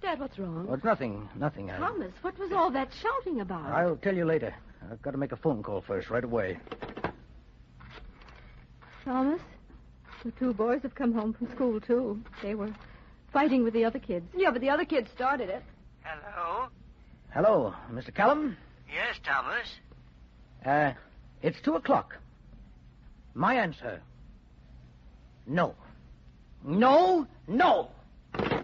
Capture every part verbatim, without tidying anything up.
Dad, what's wrong? Oh, it's nothing, nothing. I... Thomas, what was all that shouting about? I'll tell you later. I've got to make a phone call first, right away. Thomas, the two boys have come home from school, too. They were fighting with the other kids. Yeah, but the other kids started it. Hello? Hello, Mister Callum? Yes, Thomas? Uh, it's two o'clock. My answer. No. No, no! uh,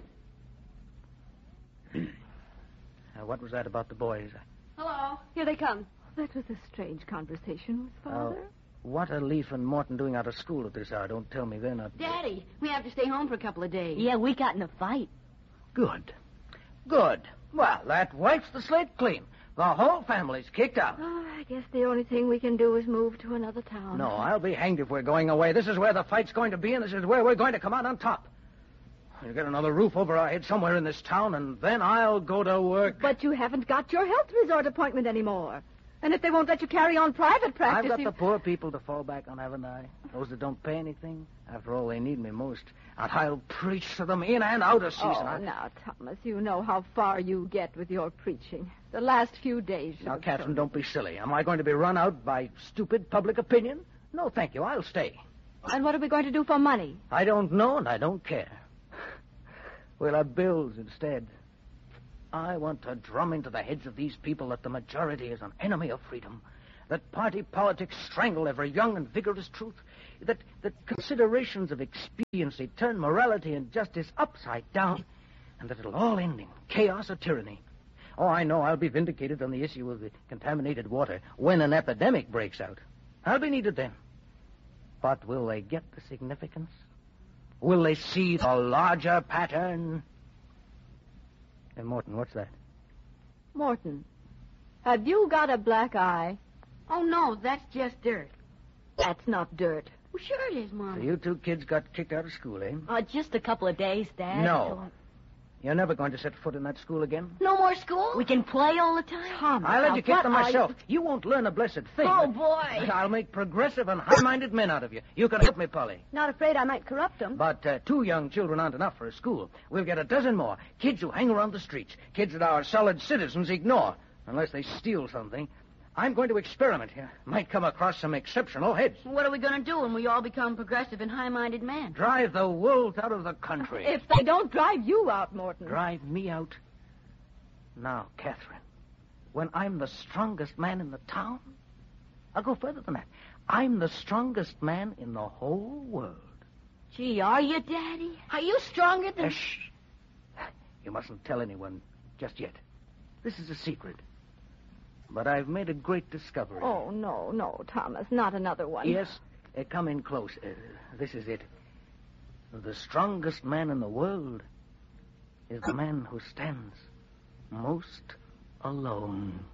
what was that about the boys? Hello. Here they come. That was a strange conversation with Father. Uh, what are Leaf and Morton doing out of school at this hour? Don't tell me they're not... Daddy, we have to stay home for a couple of days. Yeah, we got in a fight. Good. Good. Well, that wipes the slate clean. The whole family's kicked out. Oh, I guess the only thing we can do is move to another town. No, I'll be hanged if we're going away. This is where the fight's going to be, and this is where we're going to come out on top. We'll get another roof over our heads somewhere in this town, and then I'll go to work. But you haven't got your health resort appointment anymore. And if they won't let you carry on private practice... I've got you... the poor people to fall back on, haven't I? Those that don't pay anything. After all, they need me most. And I'll preach to them in and out of season. Oh, I... now, Thomas, you know how far you get with your preaching. The last few days... Now, have Catherine, shown- don't be silly. Am I going to be run out by stupid public opinion? No, thank you. I'll stay. And what are we going to do for money? I don't know, and I don't care. We'll have bills instead. I want to drum into the heads of these people that the majority is an enemy of freedom, that party politics strangle every young and vigorous truth, that, that considerations of expediency turn morality and justice upside down, and that it'll all end in chaos or tyranny. Oh, I know I'll be vindicated on the issue of the contaminated water when an epidemic breaks out. I'll be needed then. But will they get the significance? Will they see the larger pattern? Hey, Morton, what's that? Morton, have you got a black eye? Oh, no, that's just dirt. That's not dirt. Well, sure it is, Mom. So you two kids got kicked out of school, eh? Oh, just a couple of days, Dad. No. You're never going to set foot in that school again? No more school? We can play all the time. Thomas, I'll now, educate what them are myself. you- You won't learn a blessed thing. Oh, but- boy. but I'll make progressive and high-minded men out of you. You can help me, Polly. Not afraid I might corrupt them. But uh, two young children aren't enough for a school. We'll get a dozen more. Kids who hang around the streets. Kids that our solid citizens ignore. Unless they steal something. I'm going to experiment here. Might come across some exceptional heads. What are we going to do when we all become progressive and high-minded men? Drive the wolves out of the country. If they don't drive you out, Morton. Drive me out. Now, Catherine, when I'm the strongest man in the town, I'll go further than that. I'm the strongest man in the whole world. Gee, are you, Daddy? Are you stronger than... Uh, shh. You mustn't tell anyone just yet. This is a secret. But I've made a great discovery. Oh, no, no, Thomas, not another one. Yes, uh, come in close. Uh, this is it. The strongest man in the world is the man who stands most alone.